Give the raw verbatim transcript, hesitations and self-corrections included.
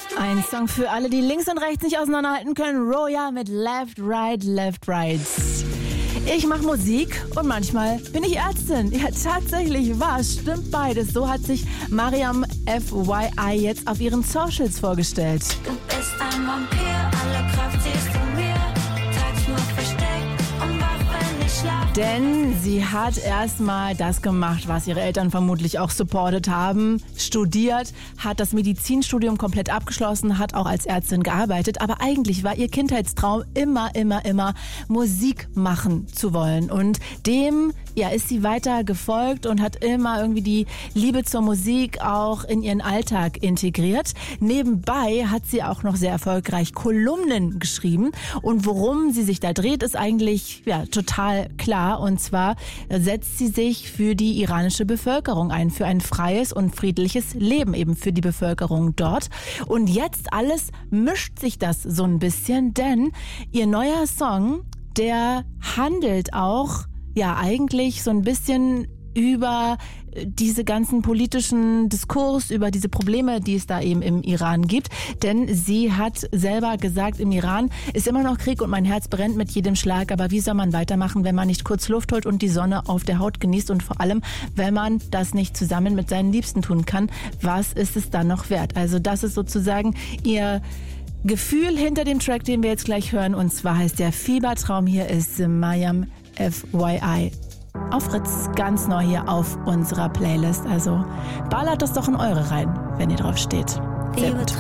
Ein Song für alle, die links und rechts nicht auseinanderhalten können. Roya mit Left, Right, Left, Right. Ich mache Musik und manchmal bin ich Ärztin. Ja, tatsächlich wahr, stimmt beides. So hat sich Mariam F Y I jetzt auf ihren Socials vorgestellt. Du bist ein Vampir, alle Kraft siehst du mir. Tagsüber versteckt und wach, wenn ich schlaf. Denn sie hat erstmal das gemacht, was ihre Eltern vermutlich auch supportet haben. Studiert, hat das Medizinstudium komplett abgeschlossen, hat auch als Ärztin gearbeitet. Aber eigentlich war ihr Kindheitstraum immer, immer, immer Musik machen zu wollen. Und dem ja, ist sie weiter gefolgt und hat immer irgendwie die Liebe zur Musik auch in ihren Alltag integriert. Nebenbei hat sie auch noch sehr erfolgreich Kolumnen geschrieben. Und worum sie sich da dreht, ist eigentlich ja, total klar. Und zwar setzt sie sich für die iranische Bevölkerung ein, für ein freies und friedliches Leben eben für die Bevölkerung dort. Und jetzt alles mischt sich das so ein bisschen, denn ihr neuer Song, der handelt auch ja eigentlich so ein bisschen über diese ganzen politischen Diskurs, über diese Probleme, die es da eben im Iran gibt. Denn sie hat selber gesagt, im Iran ist immer noch Krieg und mein Herz brennt mit jedem Schlag. Aber wie soll man weitermachen, wenn man nicht kurz Luft holt und die Sonne auf der Haut genießt? Und vor allem, wenn man das nicht zusammen mit seinen Liebsten tun kann, was ist es dann noch wert? Also das ist sozusagen ihr Gefühl hinter dem Track, den wir jetzt gleich hören. Und zwar heißt der Fiebertraum. Hier ist Mariam F Y I. Auf Fritz, ganz neu hier auf unserer Playlist. Also ballert das doch in eure rein, wenn ihr drauf steht. Sehr gut.